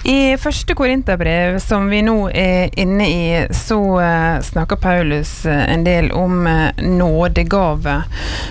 I første Korinterbrev, som vi nå inne i, så snakker Paulus en del om nådegave.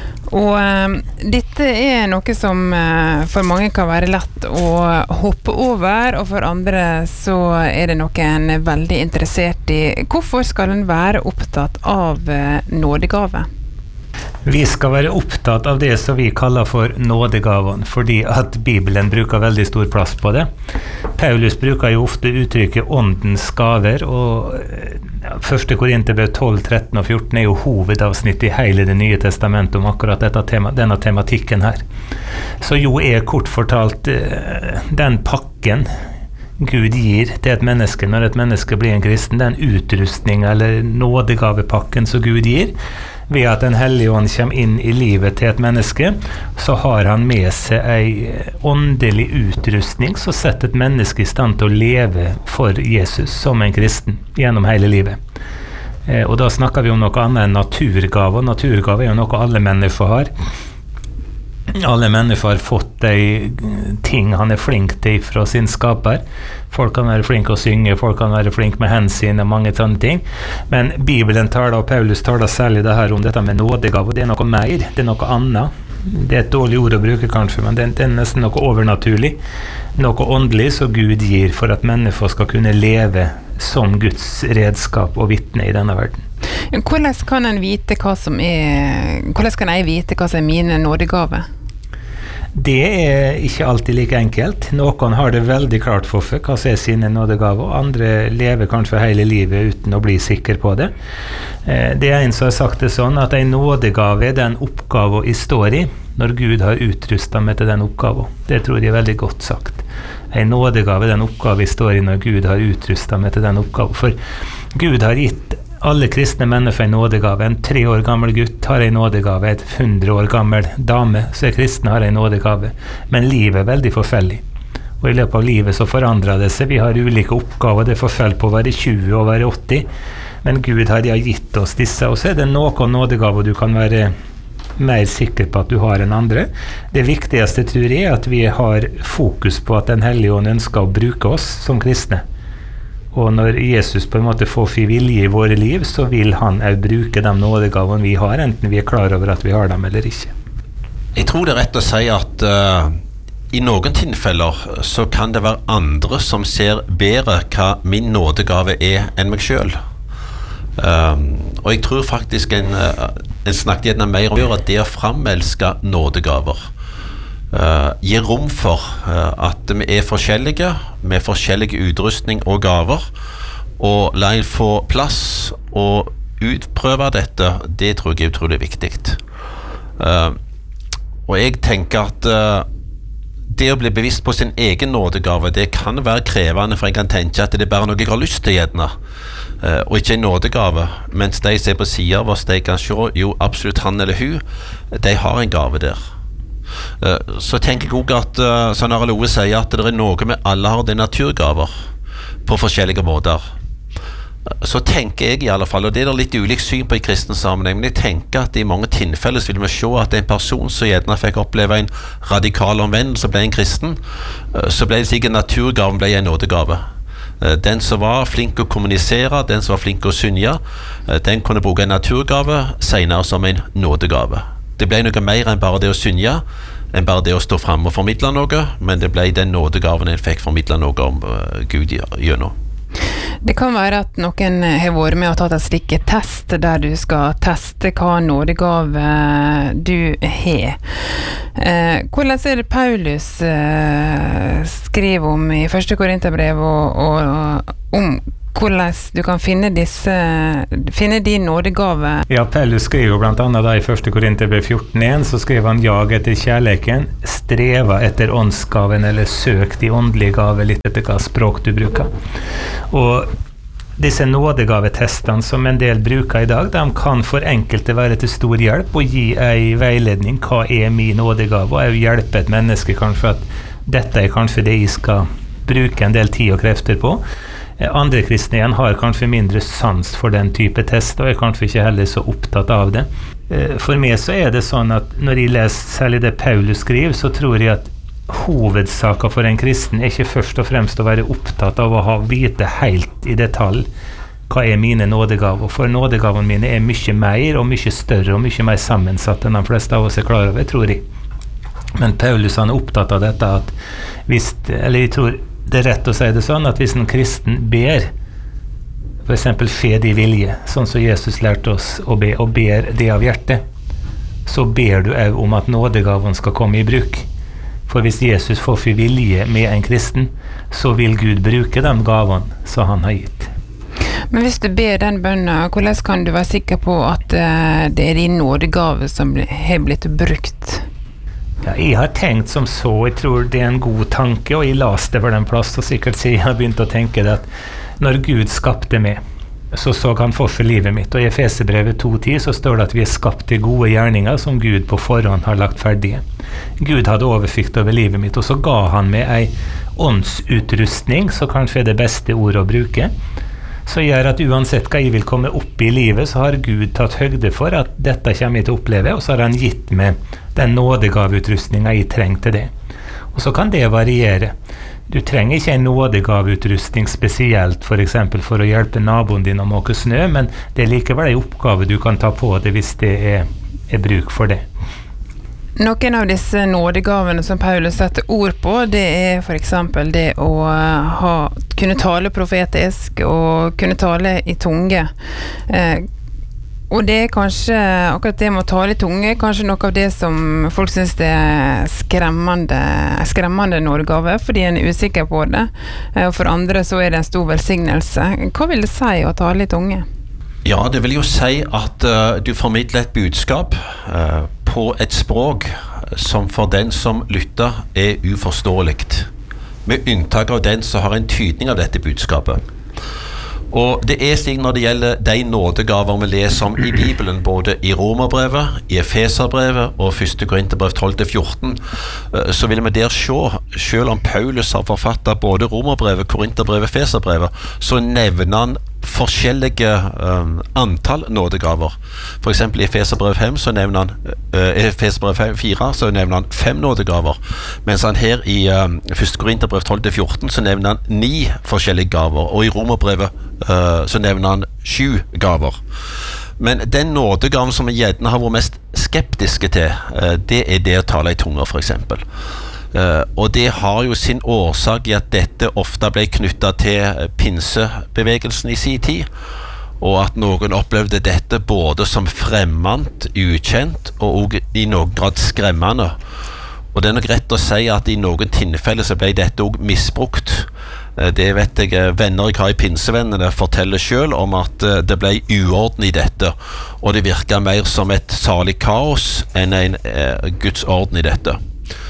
Og dette noe som for mange kan være lett å hoppe over, og for andre så det noe en veldig interessert i. Hvorfor skal en være opptatt av nådegave? Vi skal være opptatt av det som vi kaller for nådegavene, fordi at Bibelen bruker veldig stor plass på det. Paulus bruker jo ofte uttrykket åndens gaver, og 1. Korinterbrev 12, 13 og 14 jo hovedavsnitt i hele det nye testamentet om akkurat denne tematikken her. Så jo kort fortalt den pakken Gud gir til et menneske når et menneske blir en kristen, den utrustning eller nådegavepakken som Gud gir, ved at den hellige ånd kommer inn i livet til et menneske, så har han med seg en åndelig utrustning som setter et menneske i stand til å leve for Jesus som en kristen gjennom hele livet. Og da snakker vi om noe annet enn naturgave, og naturgave jo noe alle mennesker har. Alle mennesker har fått de ting han flink til fra sin skaper. Folk kan være flink å synge, folk kan være flink med hensyn og mange sånne ting. Men Bibelen taler, og Paulus taler særlig det her om dette med nådegave, og det noe mer, det noe annet. Det et dårlig ord å bruke kanskje, men det nesten noe overnaturlig. Noe åndelig som Gud gir for at mennesker skal kunne leve som Guds redskap og vitne i denne verden. Hvordan kan en vite hva som hvordan kan jeg vite hva som mine nådegaver? Det ikke alltid like enkelt. Noen har det veldig klart for seg hva som sine nådegaver, og andre lever kanskje hele livet uten å bli sikker på det. Det en som har sagt det sånn, at en nådegave den oppgave jeg står i, når Gud har utrustet meg til den oppgaven. Det tror jeg veldig godt sagt. En nådegave den oppgave jeg står i når Gud har utrustet meg til den oppgaven. For Gud har gitt alle kristne mennesker en nådegave. En 3 år gammel gutt har en nådegave, 100 år gammel dame som kristne har en nådegave. Men livet veldig forskjellig. Og i løpet av livet så forandrer det seg. Vi har ulike oppgaver. Det forskjell på å være 20 og være 80. Men Gud har gitt oss disse. Og så det noen nådegaver du kan være mer sikker på at du har enn andre. Det viktigste tror jeg at vi har fokus på at den hellige ånd ønsker å bruke oss som kristne. Og når Jesus på en måte får fri vilje i våre liv, så vil han også bruke de nådegavene vi har, enten vi klar over at vi har dem eller ikke. Jeg tror det rett å si at i noen tilfeller så kan det være andre som ser bedre hva min nådegave enn meg selv. Og jeg tror faktisk en snakket gjerne mer om at det å framelske nådegaver gir rom for at vi forskjellige med forskjellige utrustning og gaver, og la en få plass og utprøve dette. Det tror jeg utrolig viktig. Og jeg tenker at det å bli bevisst på sin egen nådegave, det kan være krevende, for en kan tenke at det bare noe jeg har lyst til gjerne, og ikke en nådegave, mens de ser på siden av oss, de kan se, jo absolutt han eller hun, de har en gave der. Så tenker jeg også at, som Arild Ove sier, at det noe med alle har det naturgaver på forskjellige måter. Så tenker jeg i alle fall, og det litt ulikt syn på i kristen sammenheng, men jeg tenker at i mange tilfeller vil vi se at en person som gjerne fikk oppleve en radikal omvendelse og ble en kristen, så ble det sikkert naturgaven ble en nådegave. Den som var flink å kommunisere, den som var flink å synge, den kunne bruke en naturgave senere som en nådegave. Det ble noe mer enn bare det å synge, enn bare det å stå frem og formidle noe, men det ble den nådegaven en fikk formidle noe om Gud gjennom. Det kan være at noen har vært med og tatt en slik test der du skal teste hva nådegave du har. Hvordan det Paulus skriver om i 1. Korinterbrev og om hvordan du kan finne din nådegave? Ja, Paulus skriver blant annet da i 1. Korinterbrev 14:1, så skriver han: jag etter kjærleken, streva etter åndsgaven, eller søk de åndelige gaver, litt etter hva språk du bruker. Og disse nådegavetestene som en del bruker i dag, de kan for enkelte være til stor hjelp og gi en veiledning. Hva min nådegave? Og hjelpe et menneske kanskje at dette kanskje det jeg skal bruke en del tid og krefter på. Andre kristne igjen har kanskje mindre sans for den type test, og kanskje ikke heller så opptatt av det. For meg så det sånn at når jeg leser særlig det Paulus skriver, så tror jeg at hovedsaker for en kristen ikke først og fremst å være opptatt av å vite helt i detalj hva mine nådegaver. For nådegavene mine mye mer og mye større og mye mer sammensatt enn de fleste av oss klar over, tror jeg. Men Paulus han opptatt av dette at jeg tror det rett å si det sånn, at hvis en kristen ber, for eksempel fed i vilje, sånn som Jesus lærte oss å be, og ber det av hjertet, så ber du også om at nådegaven skal komme i bruk. For hvis Jesus får fri vilje med en kristen, så vil Gud bruke de gavene som han har gitt. Men hvis du ber den bønnen, hvordan kan du være sikker på at det din nådegave som har blitt brukt? Ja, jeg har tenkt som så, jeg tror det en god tanke, og jeg las det for den plass, og sikkert siden jeg har begynt å tenke det at når Gud skapte meg, så han for livet mitt, og i Efeserbrevet 2:10 så står det at vi skapt til gode gjerninger som Gud på forhånd har lagt ferdige. Gud hadde overfikt over livet mitt, og så ga han meg en åndsutrustning, så kanskje det beste ordet å bruke, så gjør at uansett hva jeg vil komme opp i livet, så har Gud tatt høgde for at dette kommer jeg til å oppleve, og så har han gitt meg den nådegaveutrustningen jeg trenger til det. Og så kan det variere. Du trenger ikke en nådegaveutrustning spesielt, for eksempel for å hjelpe naboen din å måke snø, men det likevel en oppgave du kan ta på det hvis det er bruk for det. Noen av disse nådegavene som Paulus setter ord på, det for eksempel det å kunne tale profetisk og kunne tale i tunge. Og det kanskje, akkurat det med å tale i tunge, kanskje noe av det som folk synes det skremmende nådegave, fordi en usikker på det. Og for andre så det en stor velsignelse. Hva vil det si å tale i tunge? Ja, det vil jo si at du formidler et budskap på et språk som for den som lytter uforståelig. Med unntak av den som har en tydning av dette budskapet. Og det slik når det gjelder de nådegaver vi leser om i Bibelen, både i Romerbrevet, i Efeserbrevet og 1. Korinterbrev 12-14, så vil vi der se, selv om Paulus har forfattet både Romerbrevet, Korinterbrevet, Efeserbrevet, så nevner han forskjellige antall nådegaver. For eksempel i Efeserbrev 5 så nevner han Efeserbrev 4 så nevner han 5 nådegaver, mens han her i 1. Korinterbrev 12-14 så nevner han 9 forskjellige gaver, og i Romerbrevet så nevner han 7 gaver. Men den nådegaven som vi gjerne har vært mest skeptiske til, det det å tale i tunger, for eksempel. Og det har jo sin årsak i at dette ofte ble knyttet til pinsebevegelsen i sin tid, og at noen opplevde dette både som fremmed, ukjent og i noen grad skremmende. Og det nok rett å si at i noen tilfeller så ble dette også misbrukt. Det vet jeg venner jeg har i pinsevennene forteller selv om at det ble uorden i dette, og det virket mer som et salig kaos enn en Guds orden i dette.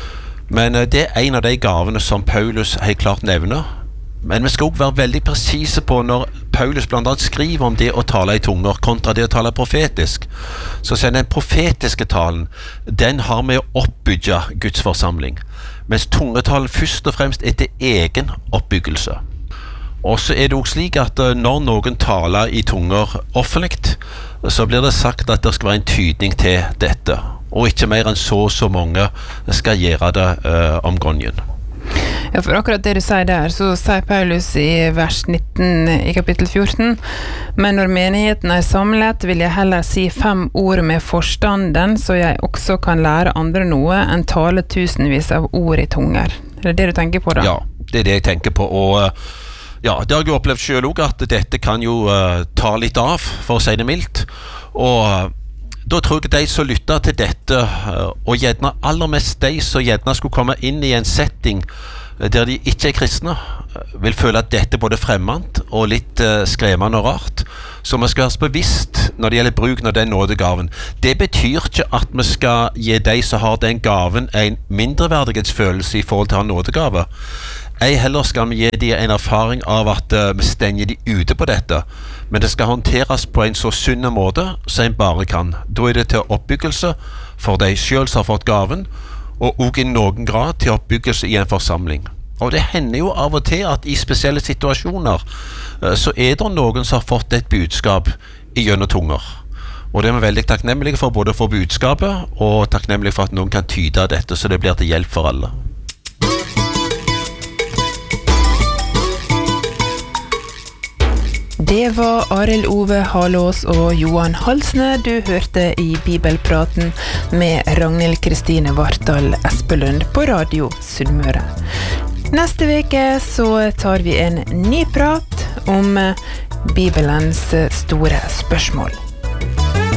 Men det en av de gavene som Paulus helt klart nevner. Men vi skal også være veldig presise på når Paulus blant annet skriver om det å tale i tunger kontra det å tale profetisk. Så sier den profetiske talen, den har med å oppbygge Guds forsamling. Mens tungetalen først og fremst til egen oppbyggelse. Og så det også slik at når noen taler i tunger offentlig, så blir det sagt at det skal være en tydning til dette. Og ikke mer enn så mange skal gjøre det om gangen. Ja, for akkurat det du sier der, så sier Paulus i vers 19 i kapittel 14, men når menigheten samlet, vil jeg heller si 5 ord med forstanden, så jeg også kan lære andre noe enn tale tusenvis av ord i tunger. Det det du tenker på da? Ja, det det jeg tenker på, og ja, det har jeg opplevd selv også, at dette kan jo ta litt av, for å si det mildt, og da tror jeg de som lytter til dette, og gjerne aller mest de som gjerne skulle komme inn i en setting der de ikke kristne, vil føle at dette både fremmed og litt skremmende og rart. Så vi skal være bevisst når det gjelder bruken av den nådegaven. Det betyr ikke at vi skal gi de som har den gaven en mindreverdighetsfølelse i forhold til å ha nådegave. Ei heller skal vi gi de en erfaring av at vi stenger de ute på dette, men det skal håndteres på en så sunn måte som en bare kan. Da det til oppbyggelse for de selv som har fått gaven, og også i noen grad til oppbyggelse i en forsamling. Og det hender jo av og til at i spesielle situasjoner så det noen som har fått et budskap i gjennom tunger. Og det vi veldig takknemlige for både for budskapet og takknemlige for at noen kan tyde dette så det blir til hjelp for alle. Det var Arild Ove Halås og Johan Halsne du hørte i Bibelpraten med Ragnhild Kristine Vartdal Espelund på Radio Sunnmøre. Neste veke så tar vi en ny prat om Bibelens store spørsmål.